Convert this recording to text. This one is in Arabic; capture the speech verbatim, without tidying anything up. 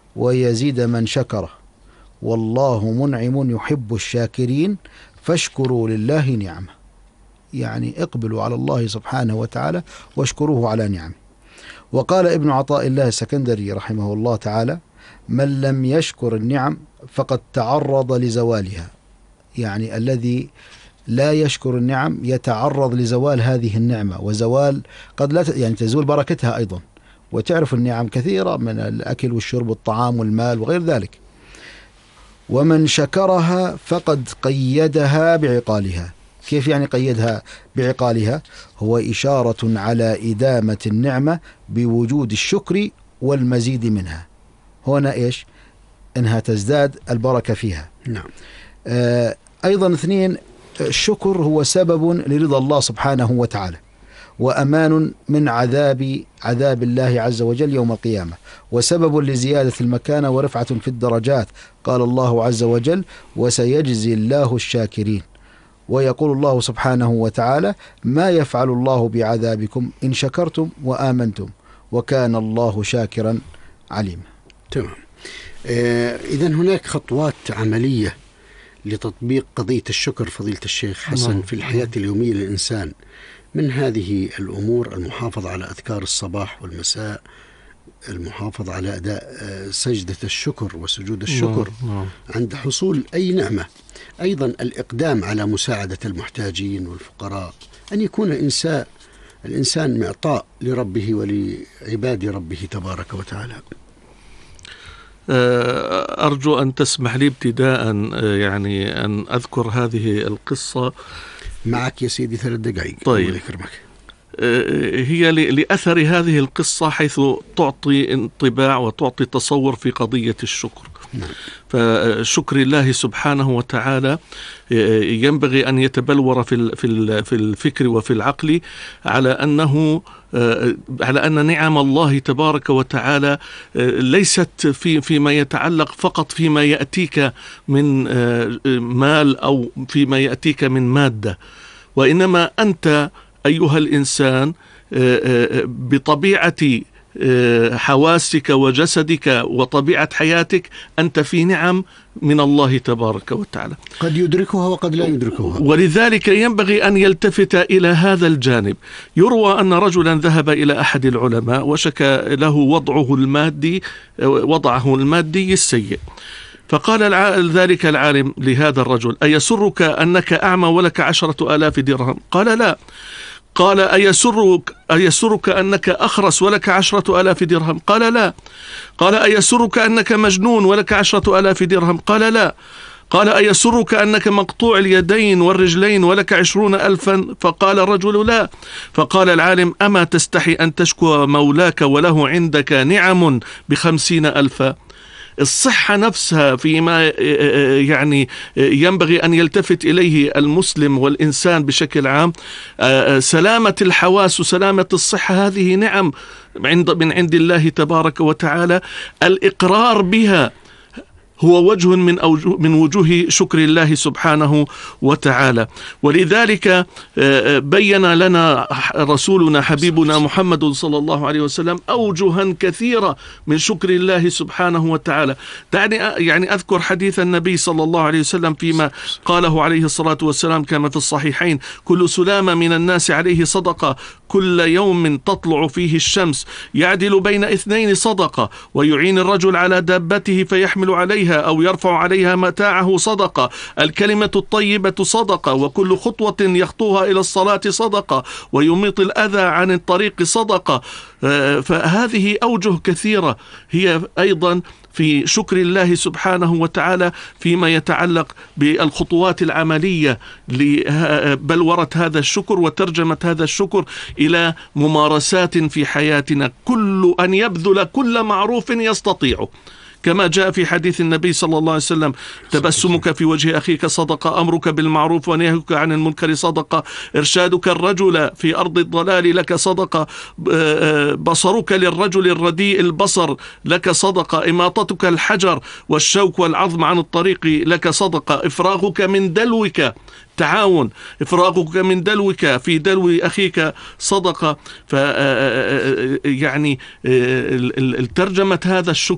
ويزيد من شكره، والله منعم يحب الشاكرين فاشكروا لله نعمه. يعني اقبلوا على الله سبحانه وتعالى واشكروه على نعمه. وقال ابن عطاء الله السكندري رحمه الله تعالى: من لم يشكر النعم فقد تعرض لزوالها. يعني الذي لا يشكر النعم يتعرض لزوال هذه النعمة، وزوال قد لا يعني تزول بركتها أيضا. وتعرف النعم كثيرة من الأكل والشرب والطعام والمال وغير ذلك. ومن شكرها فقد قيدها بعقالها. كيف يعني قيدها بعقالها؟ هو إشارة على إدامة النعمة بوجود الشكر والمزيد منها. هنا إيش؟ إنها تزداد البركة فيها. نعم. آه أيضا اثنين، الشكر هو سبب لرضا الله سبحانه وتعالى، وأمان من عذاب عذاب الله عز وجل يوم القيامة، وسبب لزيادة المكانة ورفعة في الدرجات. قال الله عز وجل: وسيجزي الله الشاكرين. ويقول الله سبحانه وتعالى: ما يفعل الله بعذابكم إن شكرتم وآمنتم وكان الله شاكرا عليما. تمام. آه إذن هناك خطوات عملية لتطبيق قضية الشكر فضيلة الشيخ حسن في الحياة اليومية للإنسان. من هذه الأمور المحافظة على أذكار الصباح والمساء، المحافظة على أداء سجدة الشكر وسجود الشكر عند حصول أي نعمة، أيضا الإقدام على مساعدة المحتاجين والفقراء، أن يكون إنسان الإنسان معطاء لربه ولعباد ربه تبارك وتعالى. أرجو أن تسمح لي ابتداء يعني أن أذكر هذه القصة معك يا سيدي ثلاث دقائق. طيب. هي لأثر هذه القصة حيث تعطي انطباع وتعطي تصور في قضية الشكر. نعم. فشكر الله سبحانه وتعالى ينبغي أن يتبلور في في الفكر وفي العقل على أنه على أن نعم الله تبارك وتعالى ليست في فيما يتعلق فقط فيما يأتيك من مال أو فيما يأتيك من مادة، وإنما أنت أيها الإنسان بطبيعة حواسك وجسدك وطبيعة حياتك أنت في نعم من الله تبارك وتعالى، قد يدركها وقد لا يدركها. ولذلك ينبغي أن يلتفت إلى هذا الجانب. يروى أن رجلا ذهب إلى أحد العلماء وشكى له وضعه المادي وضعه المادي السيء، فقال ذلك العالم لهذا الرجل: أيسرك أنك أعمى ولك عشرة آلاف درهم؟ قال: لا. قال: أيسرك, أيسرك أنك أخرس ولك عشرة آلاف درهم؟ قال: لا. قال: أيسرك أنك مجنون ولك عشرة آلاف درهم؟ قال: لا. قال: أيسرك أنك مقطوع اليدين والرجلين ولك عشرون ألفا؟ فقال الرجل: لا. فقال العالم: أما تستحي أن تشكو مولاك وله عندك نعم بخمسين ألفا؟ الصحة نفسها فيما يعني ينبغي أن يلتفت إليه المسلم والإنسان بشكل عام. سلامة الحواس وسلامة الصحة هذه نعم من عند الله تبارك وتعالى. الإقرار بها هو وجه من أوجه من وجوه شكر الله سبحانه وتعالى. ولذلك بين لنا رسولنا حبيبنا محمد صلى الله عليه وسلم أوجها كثيرة من شكر الله سبحانه وتعالى. دعني يعني أذكر حديث النبي صلى الله عليه وسلم فيما قاله عليه الصلاة والسلام كما في الصحيحين: كل سلامة من الناس عليه صدقة، كل يوم تطلع فيه الشمس يعدل بين اثنين صدقة، ويعين الرجل على دابته فيحمل عليها أو يرفع عليها متاعه صدقة، الكلمة الطيبة صدقة، وكل خطوة يخطوها إلى الصلاة صدقة، ويميط الأذى عن الطريق صدقة. فهذه أوجه كثيرة هي أيضا في شكر الله سبحانه وتعالى فيما يتعلق بالخطوات العملية لبلورة هذا الشكر وترجمة هذا الشكر إلى ممارسات في حياتنا. كل أن يبذل كل معروف يستطيعه، كما جاء في حديث النبي صلى الله عليه وسلم: تبسمك في وجه أخيك صدقة، أمرك بالمعروف ونهيك عن المنكر صدقة، إرشادك الرجل في أرض الضلال لك صدقة، بصرك للرجل الرديء البصر لك صدقة، إماطتك الحجر والشوك والعظم عن الطريق لك صدقة، إفراغك من دلوك تعاون، إفراغك من دلوك في دلو أخيك صدقة. ف يعني الترجمة هذا الشكر